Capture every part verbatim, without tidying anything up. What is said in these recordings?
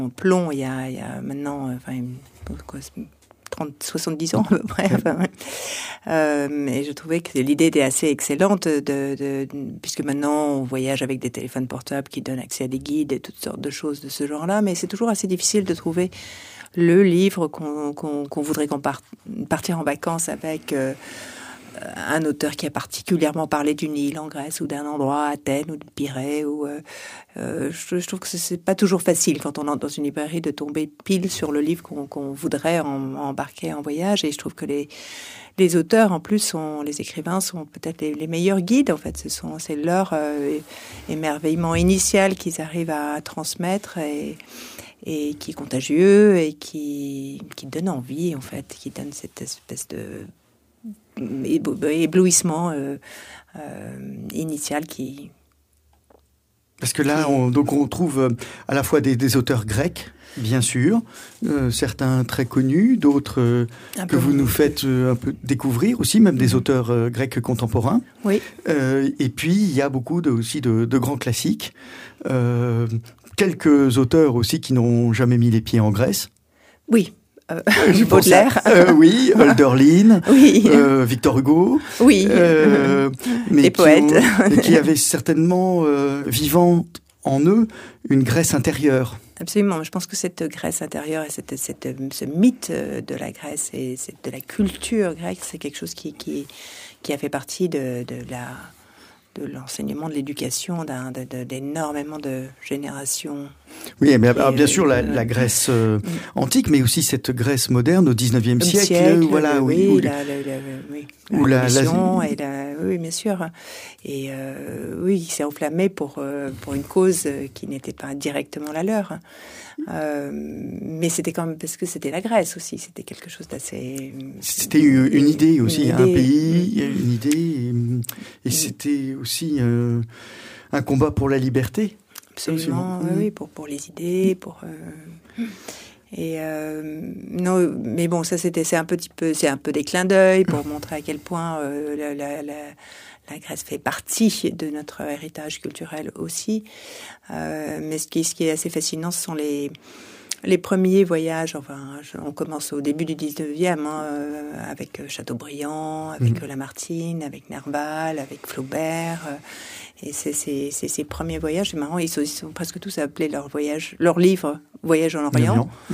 en plomb il y a, il y a maintenant, enfin, quoi, trente, soixante-dix ans à peu près. Enfin, ouais. euh, et je trouvais que l'idée était assez excellente, de, de, de, puisque maintenant on voyage avec des téléphones portables qui donnent accès à des guides et toutes sortes de choses de ce genre-là, mais c'est toujours assez difficile de trouver le livre qu'on, qu'on, qu'on voudrait qu'on parte, partir en vacances avec. Euh, un auteur qui a particulièrement parlé d'une île en Grèce ou d'un endroit, Athènes ou de Pirée. Ou, euh, euh, je, je trouve que c'est pas toujours facile quand on entre dans une librairie de tomber pile sur le livre qu'on, qu'on voudrait en, embarquer en voyage. Et je trouve que les, les auteurs, en plus, sont, les écrivains sont peut-être les, les meilleurs guides. En fait, ce sont, c'est leur euh, émerveillement initial qu'ils arrivent à transmettre et, et qui est contagieux et qui, qui donne envie, en fait, qui donne cette espèce de éblouissement euh, euh, initial qui... Parce que là, on, donc on trouve à la fois des, des auteurs grecs, bien sûr, euh, certains très connus, d'autres euh, que vous nous faites euh, un peu découvrir aussi, même des auteurs euh, grecs contemporains. Oui. Euh, et puis, il y a beaucoup de, aussi de, de grands classiques. Euh, quelques auteurs aussi qui n'ont jamais mis les pieds en Grèce. Oui. Euh, Baudelaire. Euh, oui, Hölderlin, oui. euh, Victor Hugo. Oui. Euh, mais les poètes. Qui, ont, qui avaient certainement euh, vivant en eux une Grèce intérieure. Absolument. Je pense que cette Grèce intérieure et cette, cette, ce mythe de la Grèce et cette, de la culture grecque, c'est quelque chose qui, qui, qui a fait partie de, de la... de l'enseignement, de l'éducation, d'un, de, de, d'énormément de générations. Oui, mais alors, bien sûr, la, la Grèce euh, mm. antique, mais aussi cette Grèce moderne au dix-neuvième siècle, siècle, voilà, le, oui, oui, où, la, la, la, oui, où la, la, la et la, oui, bien sûr, et euh, oui, il s'est enflammé pour euh, pour une cause qui n'était pas directement la leur. Euh, mais c'était quand même parce que c'était la Grèce aussi, c'était quelque chose d'assez. C'était une, une idée aussi, une idée, un pays, mmh. une idée, et, et mmh. c'était aussi euh, un combat pour la liberté. Absolument, oui, oui, pour pour les idées, pour. Euh, et euh, non, mais bon, ça c'était c'est un petit peu, c'est un peu des clins d'œil pour montrer à quel point euh, la, la, la La Grèce fait partie de notre héritage culturel aussi. Euh, mais ce qui, ce qui est assez fascinant, ce sont les, les premiers voyages. Enfin, on commence au début du dix-neuvième, hein, euh, avec Chateaubriand, avec mmh. Lamartine, avec Nerval, avec Flaubert. Euh, et c'est, c'est, c'est ces premiers voyages, c'est marrant, ils sont, ils sont presque tous appelés leur voyage, leur livre Voyage en Orient. Mmh.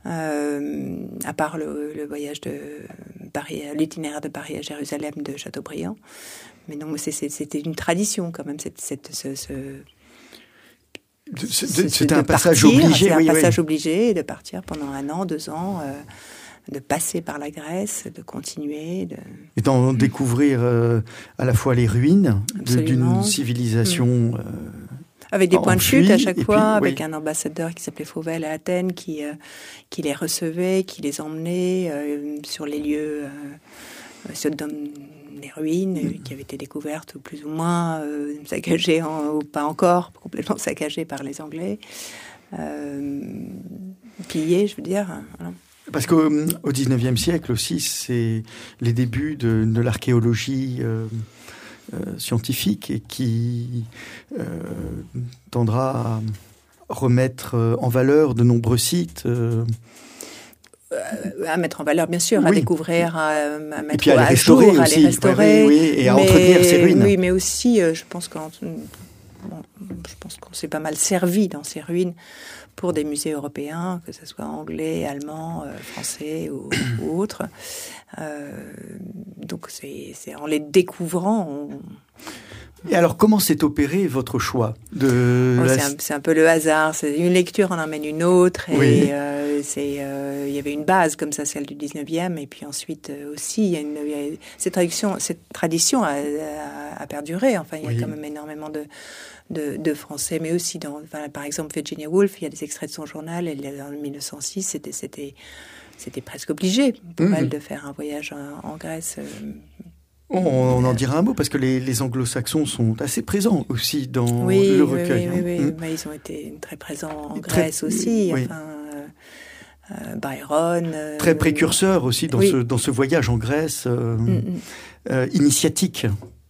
Euh, à part le, le voyage de Paris, l'itinéraire de Paris à Jérusalem de Chateaubriand. Mais non, c'est, c'est, c'était une tradition quand même, cette, cette, ce, ce, ce, ce, c'était un passage partir, obligé. C'est oui, un passage oui. obligé de partir pendant un an, deux ans, euh, de passer par la Grèce, de continuer. De... Et d'en découvrir euh, à la fois les ruines de, d'une civilisation... Mmh. Euh, avec des points de chute à chaque fois, puis, avec oui. un ambassadeur qui s'appelait Fauvel à Athènes, qui, euh, qui les recevait, qui les emmenait euh, sur les lieux, euh, sur les ruines euh, qui avaient été découvertes, ou plus ou moins euh, saccagées, en, ou pas encore, complètement saccagées par les Anglais, euh, pillées, je veux dire. Voilà. Parce qu'au au dix-neuvième siècle aussi, c'est les débuts de, de l'archéologie euh, euh, scientifique et qui euh, tendra à remettre en valeur de nombreux sites. Euh, à mettre en valeur, bien sûr, oui. à découvrir, à, à mettre et puis à, les à restaurer jour, aussi. à les restaurer. Oui, oui, et à mais, entretenir ces ruines. Oui, mais aussi, euh, je pense qu'en, bon, je pense qu'on s'est pas mal servi dans ces ruines pour des musées européens, que ce soit anglais, allemand, euh, français ou, ou autres. Euh, donc, c'est, c'est en les découvrant... On... Et alors, comment s'est opéré votre choix de oh, la... c'est, un, c'est un peu le hasard. C'est une lecture en emmène une autre. Et oui. euh, c'est, euh, il y avait une base comme ça, celle du dix-neuvième. Et puis ensuite euh, aussi, il y a une, il y a, cette tradition, cette tradition a, a, a perduré. Enfin, il y a oui. quand même énormément de, de, de Français, mais aussi dans, enfin, par exemple, Virginia Woolf. Il y a des extraits de son journal. Elle, en dix-neuf cent six, c'était, c'était, c'était presque obligé pour mmh. elle de faire un voyage en, en Grèce. Euh, On, on en dira un mot parce que les, les anglo-saxons sont assez présents aussi dans oui, le recueil. Oui, oui, oui. Mmh. Mais ils ont été très présents en très, Grèce aussi. Oui. Enfin, euh, Byron. Euh, très précurseur aussi dans, oui. ce, dans ce voyage en Grèce, euh, mmh. euh, initiatique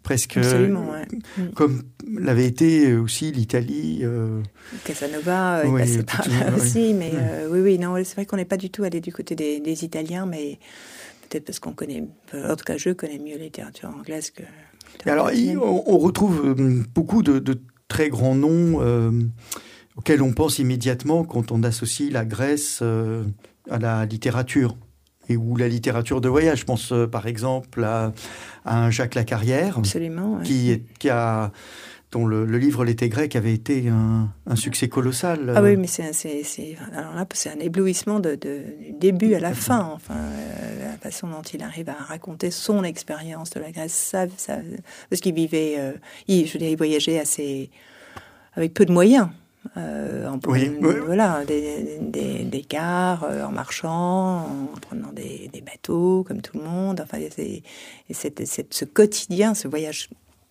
presque Absolument, ouais. comme l'avait été aussi l'Italie. Euh... Casanova est oui, passé par là oui. aussi, mais euh, oui, oui, non, c'est vrai qu'on n'est pas du tout allé du côté des, des Italiens, mais peut-être parce qu'on connaît, en tout cas, je connais mieux la littérature anglaise que. Et alors, il, on, on retrouve beaucoup de, de très grands noms euh, auxquels on pense immédiatement quand on associe la Grèce euh, à la littérature. Et ou la littérature de voyage. Je pense euh, par exemple à, à un Jacques Lacarrière, absolument, ouais. qui, est, qui a, dont le, le livre L'été grec avait été un, un succès colossal. Ah oui, mais c'est, c'est, c'est, alors là, c'est un éblouissement de, de, du début à la fin. Enfin, euh, la façon dont il arrive à raconter son expérience de la Grèce, ça, ça, parce qu'il vivait, euh, il, je veux dire, il voyageait assez, avec peu de moyens. Euh, en prenant, oui, oui. voilà, des, des, des gares, euh, en marchant, en prenant des, des bateaux, comme tout le monde. Enfin, c'est, et cette, cette, ce quotidien, ce voyage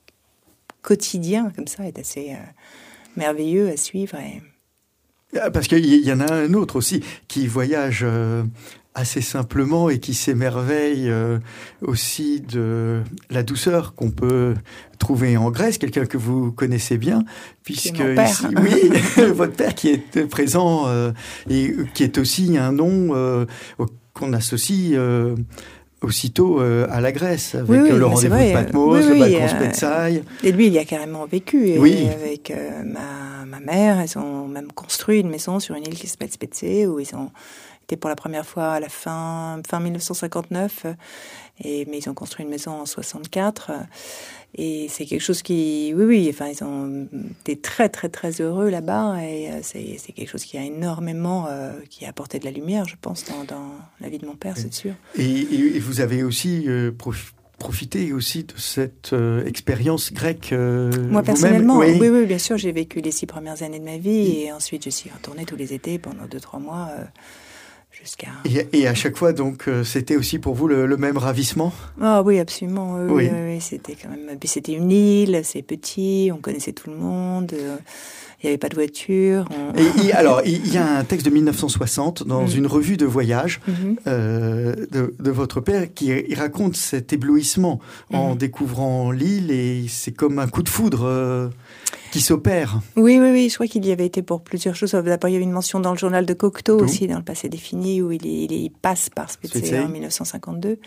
quotidien, comme ça, est assez euh, merveilleux à suivre. Et... Parce qu'il y en a un autre aussi qui voyage euh, assez simplement et qui s'émerveille euh, aussi de la douceur qu'on peut trouver en Grèce, quelqu'un que vous connaissez bien, puisque mon père. Ici, oui, votre père qui est présent euh, et qui est aussi un nom euh, qu'on associe euh, aussitôt euh, à la Grèce, avec oui, oui, le rendez-vous vrai. de Patmos, oui, le oui, balcon euh, Spetsaï. Et lui, il y a carrément vécu. Et oui. Avec euh, ma, ma mère, ils ont même construit une maison sur une île qui s'appelle Spetsé, où ils ont été pour la première fois à la fin, fin dix-neuf cent cinquante-neuf, et, mais ils ont construit une maison en soixante-quatre. Et c'est quelque chose qui, oui, oui, enfin, ils ont été très, très, très heureux là-bas, et euh, c'est, c'est quelque chose qui a énormément, euh, qui a apporté de la lumière, je pense, dans, dans la vie de mon père, c'est sûr. Et, et, et vous avez aussi euh, prof, profité aussi de cette euh, expérience grecque euh, moi, personnellement, oui. oui, oui, bien sûr, j'ai vécu les six premières années de ma vie, et ensuite je suis retournée tous les étés pendant deux, trois mois. Euh, Jusqu'à... Et, et à chaque fois, donc, euh, c'était aussi pour vous le, le même ravissement ? Ah oui, absolument. Oui, oui. oui, oui, c'était quand même. Puis c'était une île, c'est petit, on connaissait tout le monde. Euh, il n'y avait pas de voiture. On... Et, et alors, il y a un texte de mille neuf cent soixante dans mmh. une revue de voyage mmh. euh, de, de votre père qui il raconte cet éblouissement mmh. en découvrant l'île, et c'est comme un coup de foudre. Euh, qui s'opère. Oui, oui, oui, je crois qu'il y avait été pour plusieurs choses. D'abord, il y avait une mention dans le journal de Cocteau aussi, dans le passé défini, où il, il, il passe par Spetsé en dix-neuf cent cinquante-deux.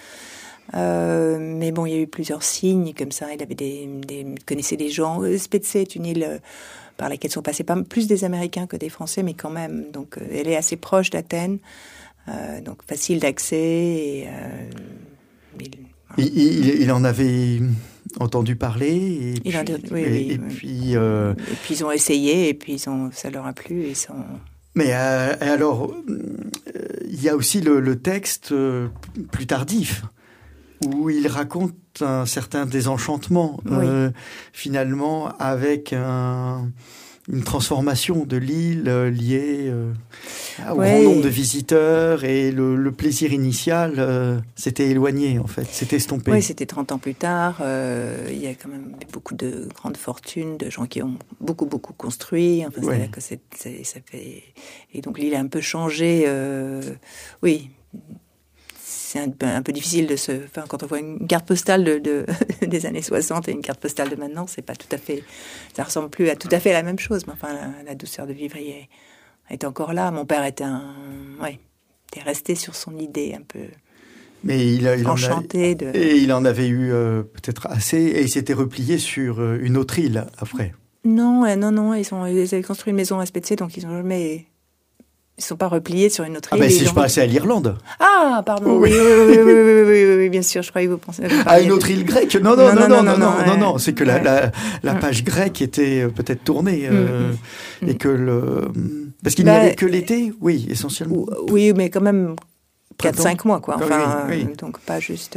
Euh, mais bon, il y a eu plusieurs signes comme ça. Il avait des, des il connaissait des gens. Spetsé est une île par laquelle sont passés pas plus des Américains que des Français, mais quand même. Donc, elle est assez proche d'Athènes, euh, donc facile d'accès. Et, euh, il, il, il, il en avait entendu parler, et puis, a, oui, et, oui, et, oui. Puis, euh... et puis ils ont essayé, et puis ils ont, ça leur a plu. Ils sont... Mais euh, alors, euh, il y a aussi le, le texte euh, plus tardif, où il raconte un certain désenchantement, oui. euh, finalement, avec un... une transformation de l'île euh, liée euh, au ouais. grand nombre de visiteurs, et le, le plaisir initial euh, s'était éloigné, en fait, s'était estompé. Oui, c'était trente ans plus tard. Euh, il y a quand même beaucoup de grandes fortunes, de gens qui ont beaucoup, beaucoup construit. Enfin, ouais. que c'est, c'est, ça fait... Et donc l'île a un peu changé. Euh, oui, c'est un, un peu difficile de se... Enfin, quand on voit une carte postale de, de, des années soixante et une carte postale de maintenant, c'est pas tout à fait... Ça ressemble plus à tout à fait la même chose. Mais enfin, la, la douceur de vivre est, est encore là. Mon père était un... Ouais, était resté sur son idée un peu... Mais il, il enchanté en a, de... Et il en avait eu euh, peut-être assez, et il s'était replié sur euh, une autre île après. Non, euh, non, non. Ils, sont, ils avaient construit une maison à Spetsé, donc ils n'ont jamais... Ils ne sont pas repliés sur une autre île. Ah ben, si je passais à l'Irlande. Ah, pardon. Oui, oui, oui, oui, oui, oui, oui, oui, bien sûr. Je croyais que vous pensiez... À une autre île grecque. Non, non, non, non, non, non, non, non. C'est que la, la, la page grecque était peut-être tournée, euh, mm. et que le... Parce qu'il bah, n'y avait que l'été, oui, essentiellement. Oui, mais quand même quatre à cinq mois, quoi. Enfin, oui, oui. Euh, donc pas juste... Euh,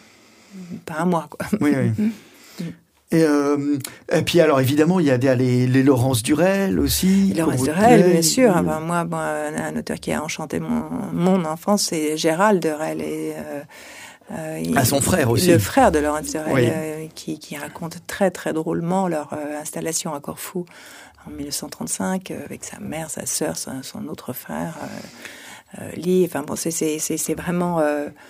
pas un mois, quoi. Oui, oui. Et, euh, et puis alors évidemment il y a des, les, les Laurence Durel aussi. Laurence Durel, bien sûr. Enfin, moi, bon, un auteur qui a enchanté mon, mon enfance, c'est Gérald Durel. Et, euh, euh, ah, son frère aussi. Le frère de Laurence Durel, oui. euh, qui, qui raconte très très drôlement leur euh, installation à Corfou en dix-neuf cent trente-cinq, euh, avec sa mère, sa sœur, son, son autre frère, euh, euh, Lee. Enfin bon, c'est, c'est, c'est, c'est vraiment... Euh,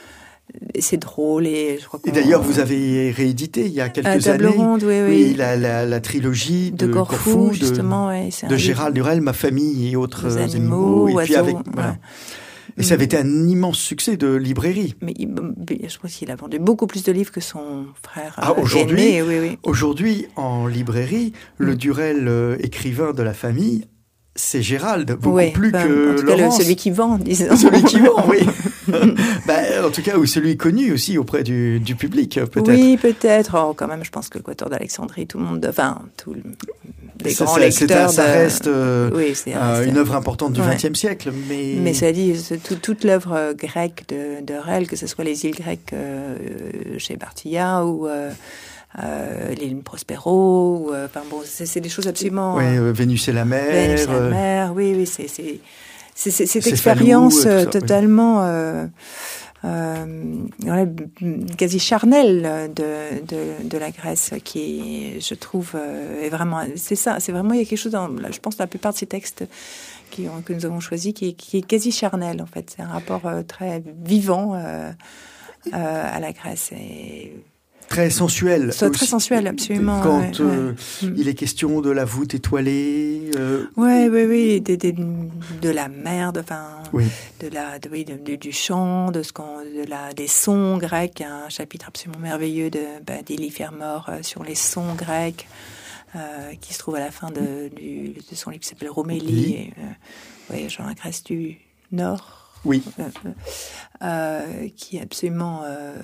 c'est drôle et je crois qu'on... Et d'ailleurs, vous avez réédité il y a quelques euh, Table années ronde, oui, oui. oui la, la, la trilogie de, de Corfou, Corfou, justement, de, ouais, c'est de un Gérald Durel, Ma famille et autres les animaux. animaux, et puis oiseaux, avec, voilà. ouais. Et ça avait été un immense succès de librairie. Mais il, je pense qu'il a vendu beaucoup plus de livres que son frère ah, euh, aujourd'hui, aîné. Oui, oui. Aujourd'hui, en librairie, mm. le Durel euh, écrivain de la famille, c'est Gérald, beaucoup ouais, plus enfin, que en tout cas, Laurence. Le, celui qui vend, disons. Celui qui vend, oui. bah, en tout cas, ou celui connu aussi auprès du, du public, peut-être. Oui, peut-être. Oh, quand même, je pense que le Quatuor d'Alexandrie, tout le monde, enfin, tout le, les ça, grands ça, lecteurs. Ça de... reste euh, oui, c'est euh, une œuvre importante du ouais. vingtième siècle. Mais, mais ça dit, tout, toute l'œuvre grecque de, de Rel, que ce soit les îles grecques euh, chez Bartilla ou... Euh, Euh, l'île Prospero, ou, euh, enfin bon, c'est, c'est des choses absolument. Oui, euh, Vénus et la mer. Vénus et la mer, oui, oui, c'est c'est c'est, c'est cette expérience euh, totalement, oui. euh, euh, ouais, quasi charnelle de, de de la Grèce, qui, je trouve, euh, est vraiment, c'est ça, c'est vraiment il y a quelque chose dans, là, je pense, dans la plupart de ces textes qui ont, que nous avons choisis, qui, qui est quasi charnel en fait. C'est un rapport euh, très vivant euh, euh, à la Grèce et très sensuel. C'est très sensuel, absolument. Quand ouais, euh, ouais. il est question de la voûte étoilée. Euh... Oui, oui, oui, de, de, de la mer, de, enfin, oui. de la, de, oui, de, de, du chant, de ce qu'on, de la, des sons grecs. Un chapitre absolument merveilleux de bah, d'Élie Fermor euh, sur les sons grecs, euh, qui se trouve à la fin de, du, de son livre qui s'appelle Romélie. Oui. Et, euh, ouais, genre la Grèce du Nord. Oui. Euh, euh, qui est absolument euh,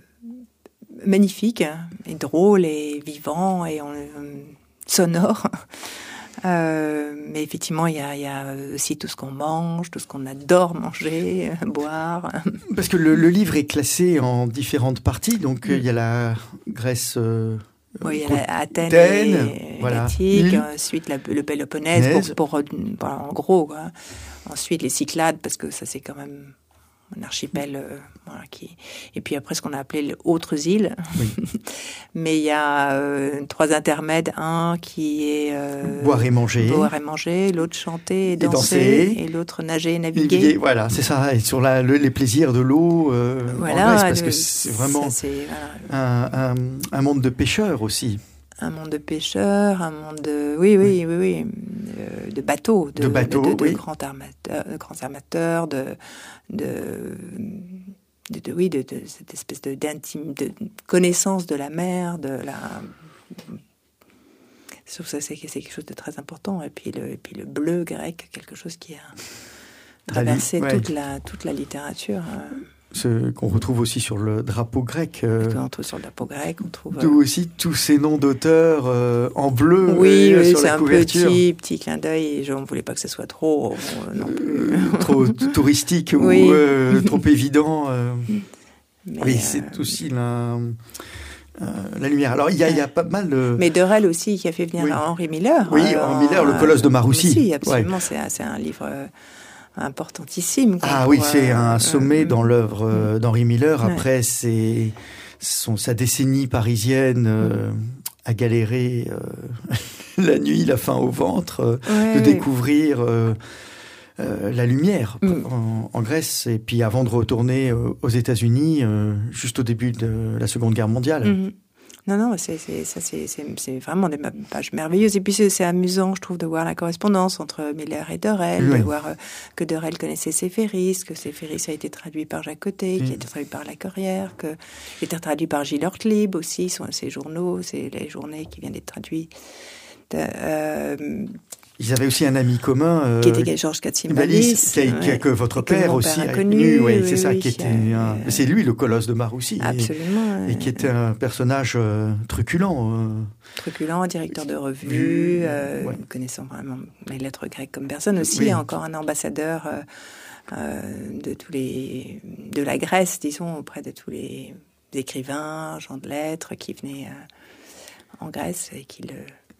magnifique et drôle et vivant et euh, sonore. Euh, mais effectivement, il y a, il y a aussi tout ce qu'on mange, tout ce qu'on adore manger, boire. Parce que le, le livre est classé en différentes parties. Donc, mm. il y a la Grèce... Euh, oui, il y a Athènes, Athènes et voilà. Attique, ensuite la, le Péloponnèse, pour, pour, pour, en gros. Quoi. Ensuite, les Cyclades, parce que ça, c'est quand même... un archipel, euh, voilà, qui... et puis après ce qu'on a appelé les autres îles. Oui. Mais il y a euh, trois intermèdes, un qui est euh, boire et manger, boire et manger, l'autre chanter et danser, et, danser, et l'autre nager et naviguer. naviguer. Voilà, c'est ça. Et sur la, le, les plaisirs de l'eau, euh, voilà, en Grèce, parce le, que c'est vraiment ça, c'est, voilà. un, un, un monde de pêcheurs aussi. Un monde de pêcheurs, un monde de, oui, oui, oui, oui, oui. Euh, de bateaux, de, de, bateaux, de, de, de oui. grands armateurs, de grands armateurs, de, de, de, de oui, de, de cette espèce de d'intime, de connaissance de la mer, de la. Je trouve ça c'est, c'est quelque chose de très important. Et puis le, et puis le bleu grec, quelque chose qui a traversé la, ouais. toute la toute la littérature. Euh, Ce qu'on retrouve aussi sur le drapeau grec. Euh, on trouve sur le drapeau grec, on trouve... D'où euh, aussi tous ces noms d'auteurs euh, en bleu oui, euh, oui, sur c'est la un couverture. petit, petit clin d'œil et je ne voulais pas que ce soit trop euh, non plus... trop touristique oui. ou euh, trop évident. Euh. Mais, oui, euh... c'est aussi la, euh, la lumière. Alors, il y a, il y a pas mal de... Mais Durel aussi, qui a fait venir oui. Henri Miller. Oui, euh, Henri Miller, le Colosse de Maroussi. Oui, absolument, ouais. c'est, c'est un livre... Euh, importantissime. Ah pour, oui, c'est euh, un sommet euh, dans l'œuvre euh, euh, d'Henri Miller. ouais. Après, c'est son, sa décennie parisienne euh, à galérer euh, la nuit, la faim au ventre, euh, ouais, de ouais. découvrir euh, euh, la lumière mm. en, en Grèce, et puis avant de retourner euh, aux États-Unis, euh, juste au début de la Seconde Guerre mondiale. Mm. Non, non, c'est, c'est, ça, c'est, c'est, c'est vraiment des pages merveilleuses. Et puis, c'est, c'est amusant, je trouve, de voir la correspondance entre Miller et Durel, oui. de voir euh, que Durel connaissait Séphéris, que Séphéris a été traduit par Jacques Côté, oui. qui a été traduit par La Courrière, que a été traduit par Gilles Ortlieb aussi, sont ses journaux, c'est les journées qui viennent d'être traduits. De, euh, Ils avaient aussi un ami commun. Euh, qui était Georges Katsimbalis. Qui a, qui a, que votre père que aussi a connu. Oui, oui, c'est oui, ça, oui, qui était a, un, euh, c'est lui le colosse de Maroussi. Absolument. Et, et qui était un personnage euh, truculent. Euh. Truculent, directeur de revue, euh, ouais. connaissant vraiment les lettres grecques comme personne aussi. Oui. Encore un ambassadeur euh, euh, de tous les, de la Grèce, disons, auprès de tous les écrivains, gens de lettres qui venaient euh, en Grèce et qui le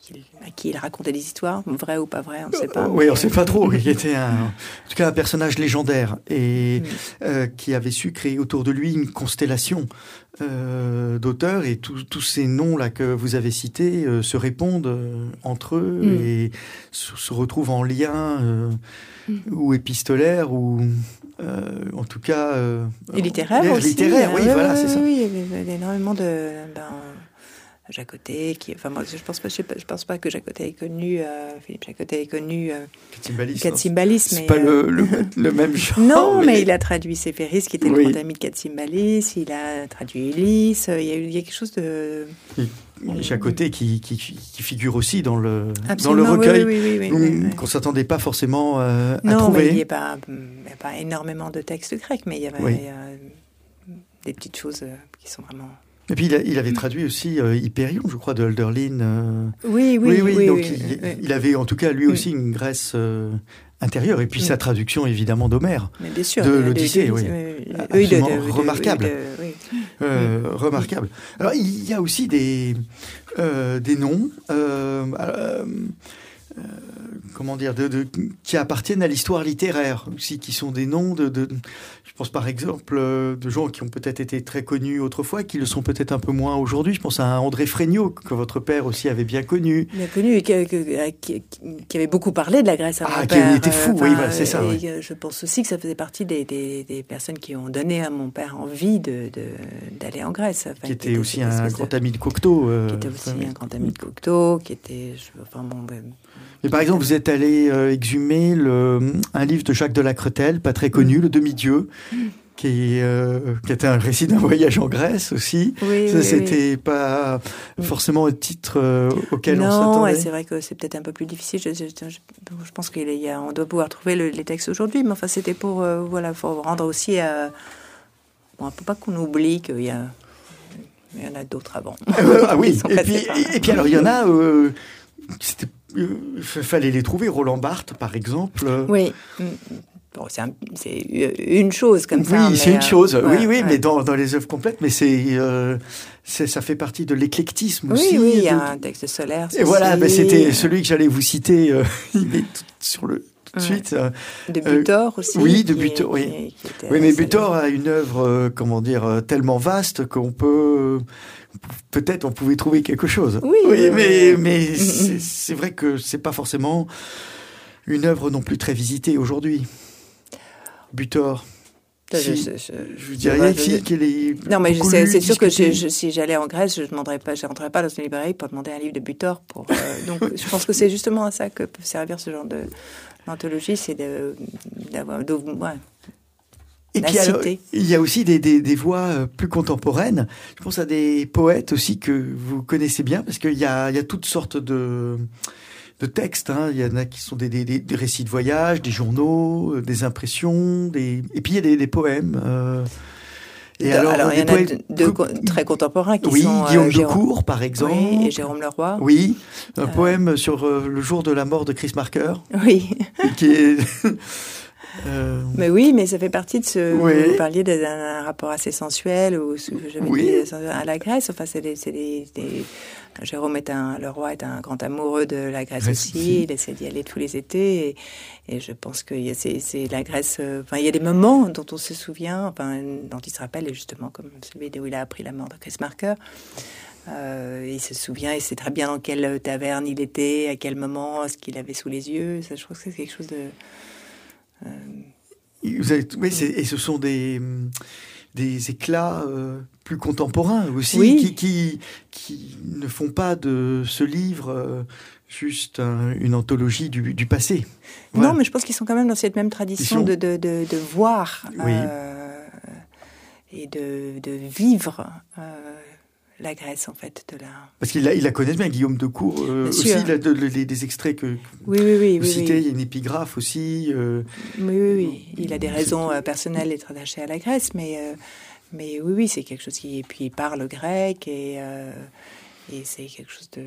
à qui il racontait des histoires, vraies ou pas vraies, on ne sait pas. Euh, oui, on ne sait pas trop. Il était un, en tout cas un personnage légendaire et mm. euh, qui avait su créer autour de lui une constellation euh, d'auteurs, et tous ces noms-là que vous avez cités euh, se répondent euh, entre eux mm. et se, se retrouvent en lien euh, mm. ou épistolaire ou euh, en tout cas euh, et littéraire aussi. Littéraire, oui, oui, voilà, oui, c'est ça. Oui, il y avait énormément de... Ben, Jacotet, qui, enfin moi je pense pas, je, pas, je pense pas que Jacotet est connu, euh, Philippe Jacotet est connu. Euh, Katsimbalis. Katsimbalis, c'est mais pas euh, le, le, le même genre. Non, mais... mais il a traduit Séphéris, qui était oui. le grand ami de Katsimbalis. Il a traduit Ulysse. Il y a, il y a quelque chose de. Et Jacotet qui, qui, qui figure aussi dans le Absolument, dans le recueil, oui, oui, oui, oui, oui, oui. qu'on s'attendait pas forcément euh, non, à trouver. Non, il n'y a pas, il y a pas énormément de textes grecs, mais il y avait oui. euh, des petites choses qui sont vraiment. Et puis il, a, il avait traduit aussi euh, Hyperion, je crois, de Hölderlin. Euh... Oui, oui, oui. oui, oui donc oui, il, oui. il avait en tout cas lui aussi une Grèce euh, intérieure. Et puis oui. sa traduction évidemment d'Homère, bien sûr, de l'Odyssée, oui, oui, absolument de, de, remarquable, de, de, oui. Euh, oui. remarquable. Alors il y a aussi des euh, des noms. Euh, euh, Euh, comment dire, de, de, qui appartiennent à l'histoire littéraire aussi, qui sont des noms de, de je pense par exemple euh, de gens qui ont peut-être été très connus autrefois, qui le sont peut-être un peu moins aujourd'hui. Je pense à André Fréniaud, que votre père aussi avait bien connu. Bien connu, et qui, qui, qui avait beaucoup parlé de la Grèce à ah, mon qui père. Ah, qui était fou, euh, oui, voilà, c'est ça. Et oui. Je pense aussi que ça faisait partie des, des, des personnes qui ont donné à mon père envie de, de, d'aller en Grèce. Enfin, qui était, qui était aussi un grand de... ami de Cocteau. Euh, qui était aussi enfin, un grand ami de Cocteau, qui était... Je, enfin, bon, ben, Mais par exemple, vous êtes allé euh, exhumer le, un livre de Jacques de la Cretelle, pas très connu, mmh. Le Demi-Dieu, mmh. qui, euh, qui était un récit d'un voyage en Grèce aussi. Oui, Ça, oui, c'était oui. pas forcément un titre euh, auquel non, on s'attendait. Non, c'est vrai que c'est peut-être un peu plus difficile. Je, je, je, je pense qu'on doit pouvoir trouver le, les textes aujourd'hui, mais enfin, c'était pour, euh, voilà, pour rendre aussi à... Bon, il ne faut pas qu'on oublie qu'il y a... Il y en a d'autres avant. Euh, ah oui, et puis, et, et puis alors, il y en a... Euh, c'était Il euh, fallait les trouver. Roland Barthes, par exemple. Oui. Bon, c'est, un, c'est une chose comme oui, ça. Oui, c'est mais, une chose. Euh, oui, ouais, oui, ouais. mais dans, dans les œuvres complètes. Mais c'est, euh, c'est, ça fait partie de l'éclectisme oui, aussi. Oui, il y a de, un texte solaire. Et voilà, ben c'était celui que j'allais vous citer. Euh, il est tout sur le... Tout de suite. Euh, de Butor euh, aussi. Oui, de Butor, oui. Qui, qui oui, mais Butor a une œuvre, euh, comment dire, euh, tellement vaste qu'on peut... Peut-être on pouvait trouver quelque chose. Oui, oui oui mais, oui. mais c'est, c'est vrai que c'est pas forcément une œuvre non plus très visitée aujourd'hui. Butor. Je, si, je, je, je vous dirais si, je... qu'elle est. Non, mais je sais, lu, c'est sûr que je, discuté. je, si j'allais en Grèce, je ne demanderais pas, je rentrerais pas dans une librairie pour demander un livre de Butor. Pour, euh, donc, je pense que c'est justement à ça que peut servir ce genre de d'anthologie, c'est de, d'avoir, de, ouais. Et puis alors, il y a aussi des, des, des voix plus contemporaines. Je pense à des poètes aussi que vous connaissez bien, parce qu'il y a, il y a toutes sortes de, de textes. Hein. Il y en a qui sont des, des, des récits de voyage, des journaux, des impressions, des... et puis il y a des, des poèmes. Euh... Et de, alors, alors il y en poètes... a deux co- très contemporains qui oui, sont... Oui, Guillaume euh, de Cour, par exemple. Oui, et Jérôme Leroy. Oui, un euh... poème sur euh, le jour de la mort de Chris Marker. Oui. Qui est... Euh... Mais oui, mais ça fait partie de ce... Oui. Vous parliez d'un rapport assez sensuel, ou ce que j'avais oui. dit à la Grèce. Enfin, c'est des... C'est des, des... Jérôme est un... Leroy est un grand amoureux de la Grèce Grèce aussi. aussi. Il essaie d'y aller tous les étés. Et, et je pense que c'est, c'est la Grèce... Enfin, il y a des moments dont on se souvient, enfin, dont il se rappelle, et justement, comme celui où il a appris la mort de Chris Marker. Euh, il se souvient, il sait très bien dans quelle taverne il était, à quel moment, ce qu'il avait sous les yeux. Ça, je trouve que c'est quelque chose de... Euh... Vous avez, oui, c'est, et ce sont des, des éclats euh, plus contemporains aussi, oui. qui, qui, qui ne font pas de ce livre euh, juste un, une anthologie du, du passé. Voilà. Non, mais je pense qu'ils sont quand même dans cette même tradition sont... de, de, de, de voir oui. euh, et de, de vivre euh, la Grèce, en fait. De la... Parce qu'il la, il la connaît bien, Guillaume de Cour. Euh, aussi, il a de, de, les, des extraits que oui, oui, oui, vous oui, citez. Oui. Il y a une épigraphe aussi. Euh, oui, oui, oui. Il a des raisons euh, personnelles d'être attaché à la Grèce, mais, euh, mais oui, oui, c'est quelque chose qui... Et puis, il parle grec, et, euh, et c'est quelque chose de...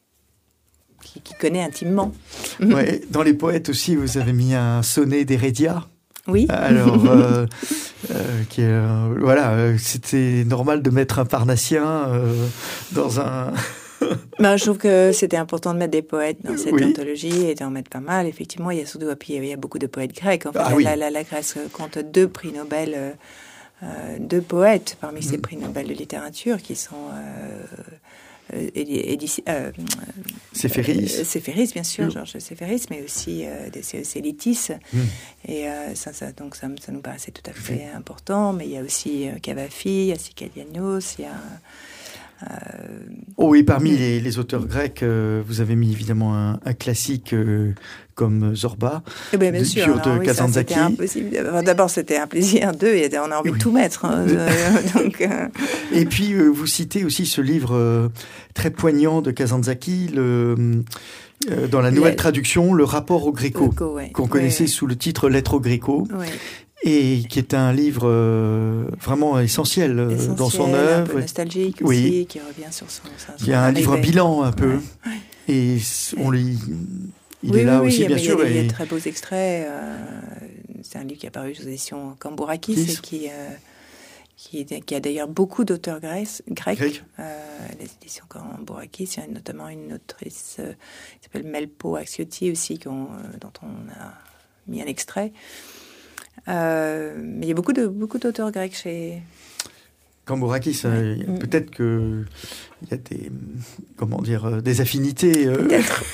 Qui, qui connaît intimement. Ouais, dans les poètes aussi, vous avez mis un sonnet d'Hérédia. Oui. Alors, euh, euh, qui est, euh, voilà, euh, c'était normal de mettre un Parnassien euh, dans un Ben, je trouve que c'était important de mettre des poètes dans cette Oui. anthologie et d'en mettre pas mal. Effectivement, il y a surtout, et puis il y a beaucoup de poètes grecs. En fait, Ah la, oui. la, la, la Grèce compte deux prix Nobel, euh, euh, deux poètes parmi ces Mm. prix Nobel de littérature qui sont euh, euh, édi- euh, Séphéris. euh, Séphéris, bien sûr, Mm. Georges Séphéris, mais aussi euh, c'est, c'est Létis. Mm. Et euh, ça, ça, donc ça, ça nous paraissait tout à fait important. Mais il y a aussi euh, Cavafi, il y a Sikalianos, il y a Euh, Oh, et parmi les, les auteurs grecs, euh, vous avez mis évidemment un, un classique euh, comme Zorba, eh bien, bien de, sûr, Pure alors, de oui, ça, Kazantzakis. c'était impossible. Enfin, d'abord, c'était un plaisir. Deux, et on a envie Oui. de tout mettre. Hein, euh, donc, euh... Et puis, euh, vous citez aussi ce livre euh, très poignant de Kazantzakis, le, euh, dans la nouvelle Le- traduction, Le rapport au Gréco, Greco, ouais. qu'on connaissait Ouais, sous le titre Lettre au Gréco, ouais. et qui est un livre euh, vraiment essentiel, euh, Essentiel, dans son un peu œuvre. nostalgique Oui. aussi, qui revient sur son. son Il y a un arrivée. livre bilan un peu, Ouais. et c- on lit. Il oui, est là oui, aussi, oui, bien mais sûr. Il y a, des- il y a et- de très beaux extraits. euh, c'est un livre qui est apparu aux éditions Cambourakis Kiss. et qui, euh, qui, est- qui a d'ailleurs beaucoup d'auteurs grecs. grecs. Grec. Euh, les éditions Cambourakis, il y a notamment une autrice euh, qui s'appelle Melpo Axiotti aussi, qu'on, euh, dont on a mis un extrait. Euh, mais il y a beaucoup, de, beaucoup d'auteurs grecs chez... Cambourakis, Ouais. euh, Mm. peut-être que il y a des, comment dire, euh, des affinités. euh, Peut-être.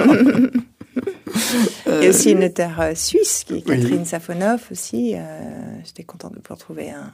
euh, Il y a aussi une auteure euh, suisse, qui est Oui. Catherine Safonov aussi. Euh, j'étais contente de pouvoir trouver un...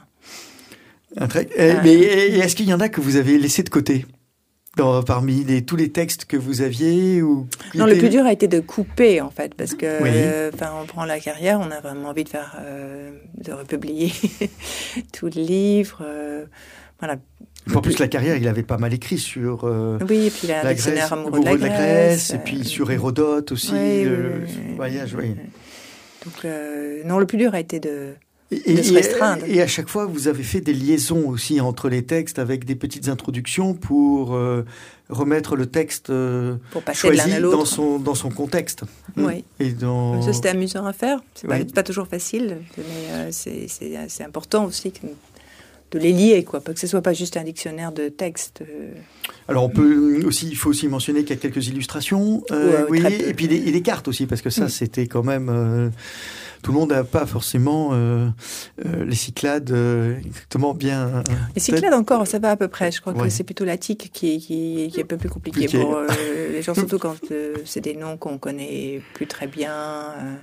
un trait- euh, Ah. Mais et est-ce qu'il y en a que vous avez laissé de côté dans, parmi les, tous les textes que vous aviez ou qui Non, le étaient- plus dur a été de couper, en fait, parce que, Oui. euh, enfin, on prend la carrière, on a vraiment envie de faire, euh, de republier tout le livre. euh, voilà. En plus, la carrière, il avait pas mal écrit sur euh, Oui, et puis il a un la dictionnaire Grèce, amoureux de la Grèce. Grèce, et euh, puis sur Hérodote aussi, oui, le, oui, le oui, oui. voyage, oui. Donc, euh, non, le plus dur a été de... Et, De se et- restreindre. et à chaque fois, vous avez fait des liaisons aussi entre les textes avec des petites introductions pour euh, remettre le texte euh, pour passer de choisi l'un à dans l'autre. son, dans son contexte. Oui. Et dans... Ça, c'était amusant à faire. C'est pas, Oui. c'est pas toujours facile, mais euh, c'est, c'est, c'est important aussi que- de les lier, quoi. Pas que ce soit pas juste un dictionnaire de textes. euh. Alors, on peut aussi, il faut aussi mentionner qu'il y a quelques illustrations, euh, Ouais, oui, très peu. et puis des, et des cartes aussi, parce que ça, Mm. c'était quand même... euh, tout le monde n'a pas forcément euh, euh, les Cyclades euh, exactement bien... euh, Les Cyclades encore, ça va à peu près. Je crois Ouais. que c'est plutôt la tique qui, qui, qui est un peu plus compliqué Compliqué. pour euh, les gens, surtout quand euh, c'est des noms qu'on connaît plus très bien, euh,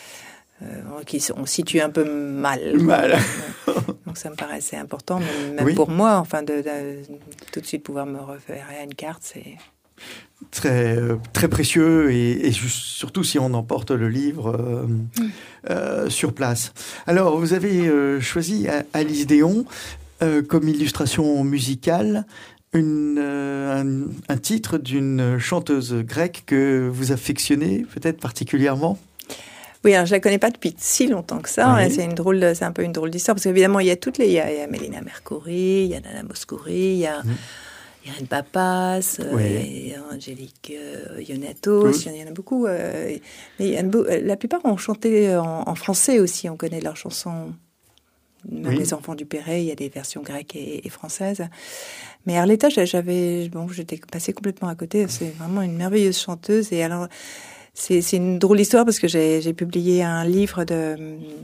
euh, qui sont situés un peu mal. Mal. Donc ça me paraissait important, même, même Oui. pour moi, enfin, de, de tout de suite pouvoir me référer à une carte, c'est... très, euh, très précieux et, et juste- surtout si on emporte le livre euh, euh, sur place. Alors, vous avez euh, choisi A- Alice Déon euh, comme illustration musicale une, euh, un, un titre d'une chanteuse grecque que vous affectionnez peut-être particulièrement. Oui, alors je la connais pas depuis si longtemps que ça. Oui. hein, C'est une drôle, de- c'est un peu une drôle d'histoire parce qu'évidemment il y a toutes les, il y a, il y a Mélina Mercouri, il y a Nana Mouskouri, il y a Mm. Irène Papas, euh, Oui. il y a Angélique euh, Ionatos, Oui. il y en a- il y en a beaucoup. euh, mais il y en a beau- euh, la plupart ont chanté en, en français aussi. On connaît leurs chansons. Même Oui. Les enfants du Perret, il y a des versions grecques et, et françaises. Mais Arletta, j'avais, bon, j'étais passée complètement à côté. C'est vraiment une merveilleuse chanteuse. Et alors, c'est, c'est une drôle d'histoire parce que j'ai, j'ai publié un livre de,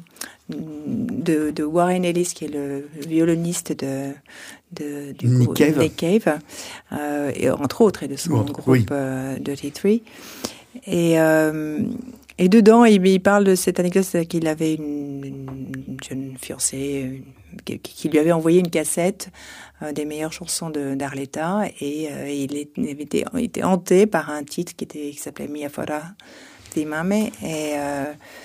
de, de Warren Ellis, qui est le violoniste de, de, du Nick groupe Cave. Nick Cave, euh, et entre autres, et de son Autre, groupe oui. euh, Dirty Three. Et, euh, et dedans, il, il parle de cette anecdote c'est qu'il avait une, une jeune fiancée une- qui, qui lui avait envoyé une cassette euh, des meilleures chansons de, d'Arletta et euh, il, est, il, était, il était hanté par un titre qui, était, qui s'appelait Mia Fora di Mame et, euh,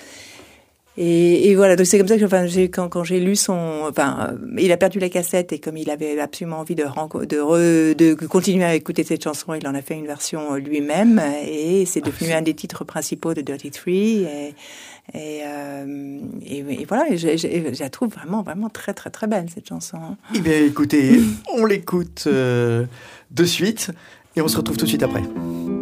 et, et voilà, donc c'est comme ça que enfin, j'ai, quand, quand j'ai lu son... Enfin, euh, il a perdu la cassette et comme il avait absolument envie de, renco- de, re, de continuer à écouter cette chanson, il en a fait une version lui-même et c'est devenu un des titres principaux de Dirty Three. Et, et, euh, et, et voilà, et je, je, je la trouve vraiment, vraiment très, très, très belle cette chanson. Eh bien, écoutez, on l'écoute euh, de suite et on se retrouve tout de suite après.